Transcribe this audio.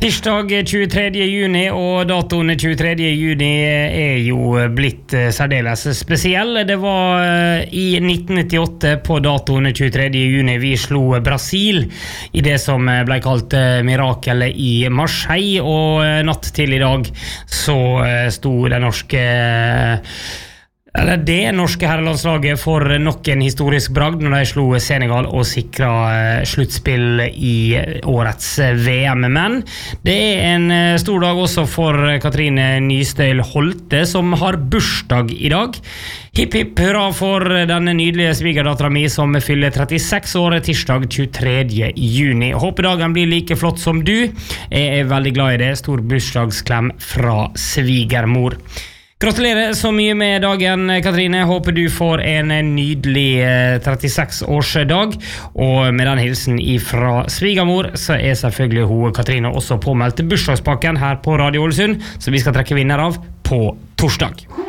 Tirsdag 23. juni, og datoen 23. juni jo blitt særdeles spesiell. Det var i 1998 på datoen 23. juni vi slo Brasil i det som ble kalt mirakelet i Marseille, og natt til i dag så sto det norske herrelandslaget for nok en historisk bragd når de slo Senegal og sikret sluttspill i årets VM. Men det en stor dag også for Katrine Nystøyl Holte, som har bursdag i dag. Hipp hipp hurra for denne nydelige svigerdatteren min som fyller 36 år tirsdag 23. juni. Håper dagen blir like flott som du. Jeg veldig glad i det. Stor bursdagsklem fra svigermor. Gratulerer så mye med dagen, Katrine. Håper du får en nydelig 36-årsdag. Og med den hilsen fra svigermor, så selvfølgelig hun Katrine også påmeldt bursdagspakken her på Radio Ålesund, så vi skal trekke vinner av på torsdag.